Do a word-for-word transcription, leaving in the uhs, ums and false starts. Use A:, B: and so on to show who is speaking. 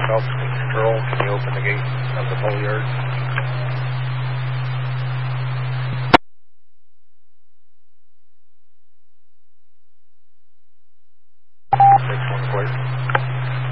A: Falcon Control, can you open the gate of the pole yard?